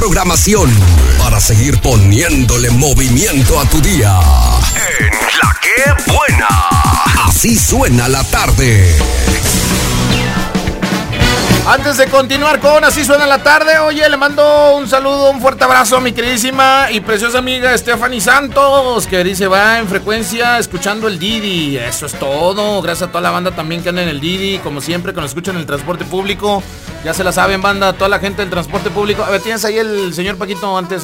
programación para seguir poniéndole movimiento a tu día. En La Que Buena. Así suena la tarde. Antes de continuar con Así Suena la Tarde, oye, le mando un saludo, un fuerte abrazo a mi queridísima y preciosa amiga Stephanie Santos, que dice va en frecuencia escuchando el Didi. Eso es todo, gracias a toda la banda también que anda en el Didi, como siempre, que nos escuchan en el transporte público. Ya se la saben, banda, toda la gente del transporte público. A ver, tienes ahí el señor Paquito antes.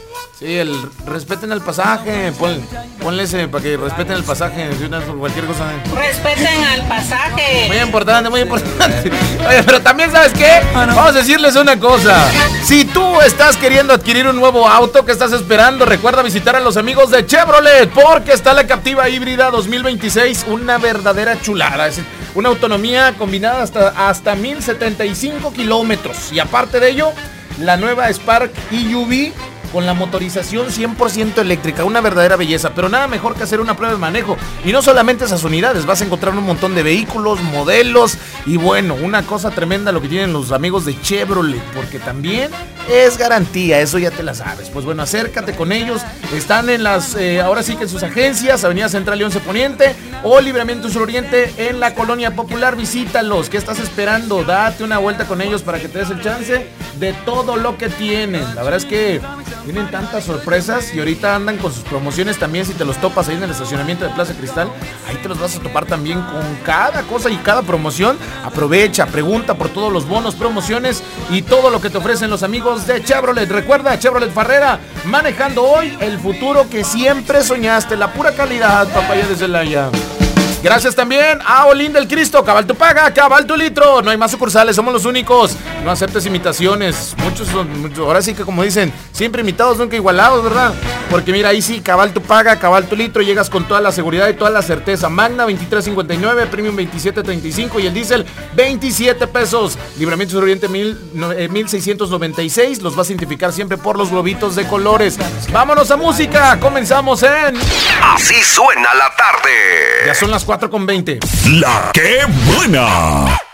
Sí, respeten el pasaje, ponle ese para que respeten el pasaje, cualquier cosa. Respeten al pasaje. Muy importante, muy importante. Oye, pero también, ¿sabes qué? Vamos a decirles una cosa. Si tú estás queriendo adquirir un nuevo auto, ¿qué estás esperando? Recuerda visitar a los amigos de Chevrolet, porque está la Captiva híbrida 2026, una verdadera chulada. Es una autonomía combinada hasta 1075 kilómetros. Y aparte de ello, la nueva Spark EUV con la motorización 100% eléctrica, una verdadera belleza, pero nada mejor que hacer una prueba de manejo. Y no solamente esas unidades, vas a encontrar un montón de vehículos, modelos, y bueno, una cosa tremenda lo que tienen los amigos de Chevrolet, porque también es garantía, eso ya te la sabes. Pues bueno, acércate con ellos, están en ahora sí que en sus agencias, Avenida Central y 11 Poniente, o Libramiento Sur Oriente, en la Colonia Popular. Visítalos, ¿qué estás esperando? Date una vuelta con ellos para que te des el chance de todo lo que tienen. La verdad es que tienen tantas sorpresas y ahorita andan con sus promociones también. Si te los topas ahí en el estacionamiento de Plaza Cristal, ahí te los vas a topar también con cada cosa y cada promoción. Aprovecha, pregunta por todos los bonos, promociones y todo lo que te ofrecen los amigos de Chevrolet. Recuerda, Chevrolet Farrera, manejando hoy el futuro que siempre soñaste. La pura calidad, papaya de Celaya. Gracias también a Olín del Cristo, cabal tu paga, cabal tu litro. No hay más sucursales, somos los únicos. No aceptes imitaciones. Muchos, ahora sí que como dicen, siempre imitados, nunca igualados, ¿verdad? Porque mira, ahí sí, cabal tu paga, cabal tu litro. Llegas con toda la seguridad y toda la certeza. Magna 23.59, Premium 27.35 y el diésel 27 pesos. Libramiento Sur Oriente 1696. Los vas a identificar siempre por los globitos de colores. Vámonos a música. Comenzamos en Así Suena la Tarde. Ya son las 4:20. La Que Buena.